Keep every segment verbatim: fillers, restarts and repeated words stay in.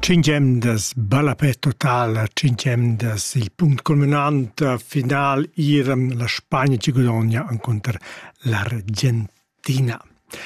Cingem das Balapè total, cingem das il punct culminant final irem la Spagna ci guadagna incontra l'Argentina.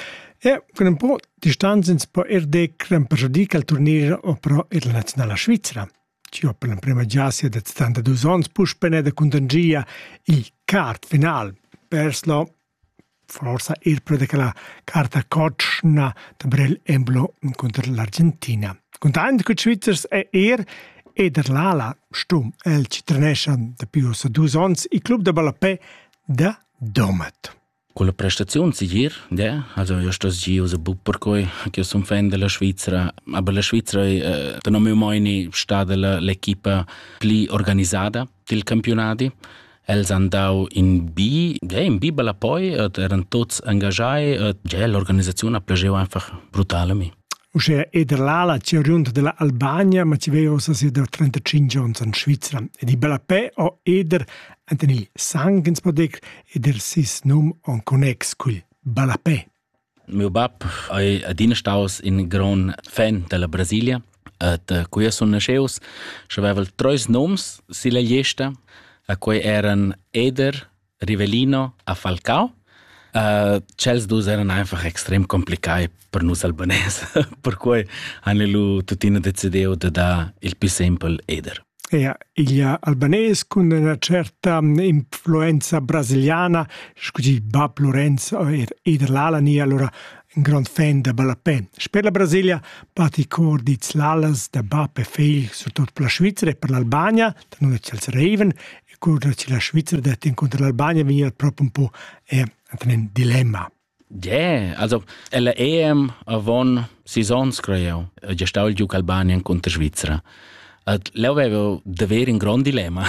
E con un po' di distanza si può erdec pergiudica il turniere o però ir la nazionale svizzera. Ci ho per la prima giassia da settantadue anni puspene da contangia il quart final. Perslo forse ir per la carta cocna da Brel Emblo contro l'Argentina. Contant che i svizzers è er e der l'ala stum el ci trenescia da più sa due anni il club de Balapè da Domet. Con la prestazione ieri, ja, also io sto giù a bu per cui che sono fan della Svizzera, ma la Svizzera eh, non mi mai stata l'equipa più organizzata del campionato. Els andau in B, ja, in B Balapè, erano tutti ingaggiati, ja, l'organizzazione ha piaciuto einfach brutal a me. Usce eder l'ala ci oriunt della Albania, ma ci veio sa sia da trentacinque anni in Svizzera. E di Balapè o eder anten il sangens podec eder sis num on connex cul Balapè. Mio bab è adina staus in gran fan della Brasilia. Et qui sono nasceus, c'aveva tre noms si la lista, a cui erano Eder, Rivellino e Falcao. Uh, Cels dus erano einfach extrem complicati per noi albanesi, per cui hanno tutti deciso di dare il più semplice Eder. E gli albanesi con una certa influenza brasiliana, scusi Bab Lorenzo e Eder Lalani, allora un gran fan di Balapè. Per la Brasilia, batti cordi slalas da Bab e Feil, soprattutto per la Svizzera e per l'Albania, da noi c'è il Raven, e corda la Svizzera da incontro l'Albania veniva proprio un po' eh, un dilemma. Ja, yeah, also la E M avon seasons creo, già stavo il gioco Albania contro Svizzera. Et lei aveva davvero un gran dilemma.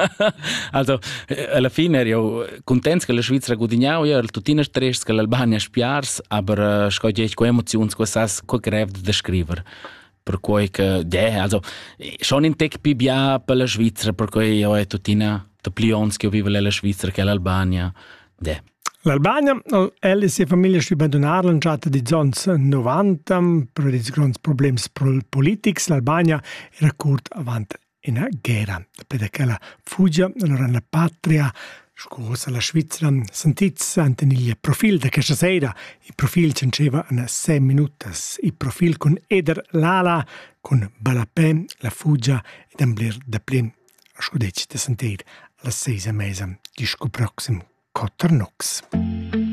Also, alla fine ero contento che la Svizzera guadagnava, io ero tutti stress che l'Albania spiars, aber sco je co emozioni co sas co grev da scriver. Per cui che, ja, also, schon in tec più bia per la Svizzera, per cui io è tuttina da plions che io vivo la Svizzera che l'Albania. Ja. L'Albania, elle e sua famiglia si abbandonaren già di zons novanta per i grandi problemi politici. L'Albania era curt avanti in una guerra. Dopo quella fuggia, allora la patria, scusa la Svizzera, sentizza ante il profilo da questa sera. Il profilo c'era in sei minuti. Il profilo con Eder Lala, con Balapè, la fuggia ed ambler da plen. Scudeci da sentire alla sei e mesa di scu prossimo Cotternox.